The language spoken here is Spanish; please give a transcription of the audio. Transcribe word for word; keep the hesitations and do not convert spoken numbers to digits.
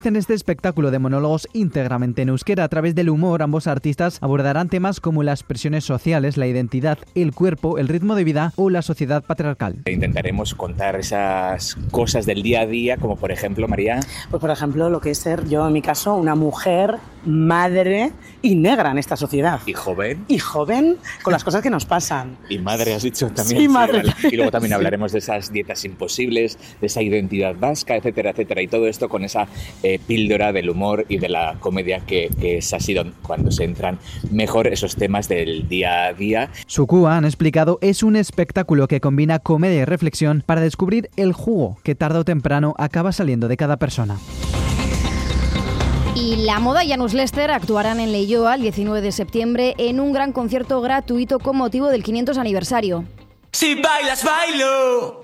En este espectáculo de monólogos íntegramente en euskera a través del humor, ambos artistas abordarán temas como las presiones sociales, la identidad, el cuerpo, el ritmo de vida o la sociedad patriarcal. Intentaremos contar esas cosas del día a día, como por ejemplo, María... Pues por ejemplo, lo que es ser yo, en mi caso, una mujer, madre y negra en esta sociedad. Y joven. Y joven con las cosas que nos pasan. Y madre, has dicho también. Sí, madre. Sí, y luego también Sí. hablaremos de esas dietas imposibles, de esa identidad vasca, etcétera, etcétera. Y todo esto con esa eh, píldora del humor y de la comedia que, que es así cuando se entran mejor esos temas del día a día. Sukua, han explicado, es un espectáculo que combina comedia y reflexión para descubrir el jugo que tarde o temprano acaba saliendo de cada persona. Y La Moda y Janus Lester actuarán en Leioa el diecinueve de septiembre en un gran concierto gratuito con motivo del quinientos aniversario. Si bailas, bailo.